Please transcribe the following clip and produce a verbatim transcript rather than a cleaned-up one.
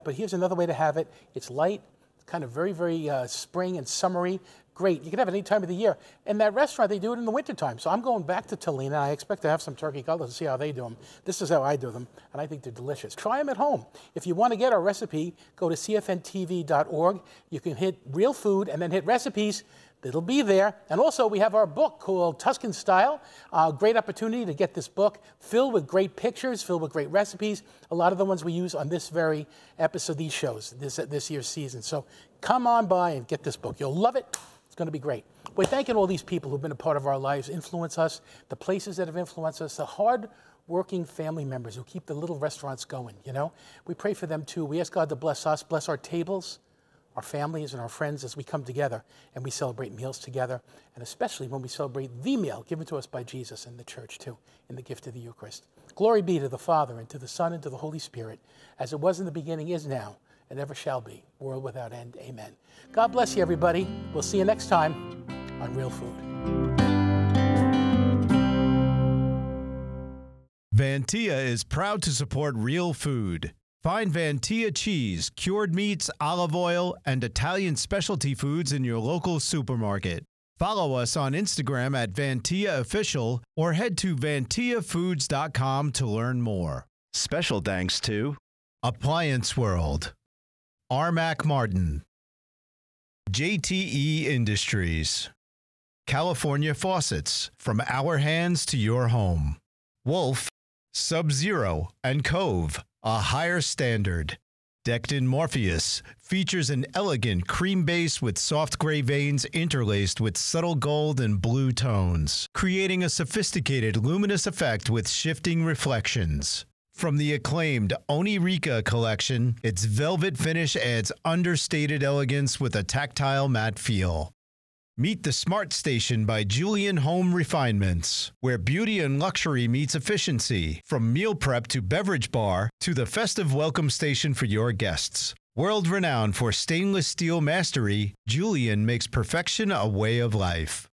But here's another way to have it. It's light, kind of very, very uh, spring and summery. Great. You can have it any time of the year. In that restaurant, they do it in the wintertime. So I'm going back to Tolina. I expect to have some turkey cutlets and see how they do them. This is how I do them, and I think they're delicious. Try them at home. If you want to get our recipe, go to c f n t v dot org. You can hit Real Food and then hit Recipes. It'll be there. And also, we have our book called Tuscan Style. Uh, great opportunity to get this book filled with great pictures, filled with great recipes. A lot of the ones we use on this very episode, these shows, this, this year's season. So come on by and get this book. You'll love it. It's going to be great. We're thanking all these people who've been a part of our lives, influence us, the places that have influenced us, the hard-working family members who keep the little restaurants going, you know? We pray for them, too. We ask God to bless us, bless our tables, our families and our friends as we come together and we celebrate meals together, and especially when we celebrate the meal given to us by Jesus in the church, too, in the gift of the Eucharist. Glory be to the Father, and to the Son, and to the Holy Spirit, as it was in the beginning, is now, and ever shall be, world without end. Amen. God bless you, everybody. We'll see you next time on Real Food. Vantia is proud to support Real Food. Find Vantia cheese, cured meats, olive oil, and Italian specialty foods in your local supermarket. Follow us on Instagram at Vantia Official or head to vantia foods dot com to learn more. Special thanks to Appliance World, Armac Martin, J T E Industries, California Faucets, from our hands to your home, Wolf, Sub-Zero, and Cove, a higher standard. Decked in Morpheus features an elegant cream base with soft gray veins interlaced with subtle gold and blue tones, creating a sophisticated luminous effect with shifting reflections. From the acclaimed Onirica collection, its velvet finish adds understated elegance with a tactile matte feel. Meet the Smart Station by Julian Home Refinements, where beauty and luxury meets efficiency, from meal prep to beverage bar to the festive welcome station for your guests. World-renowned for stainless steel mastery, Julian makes perfection a way of life.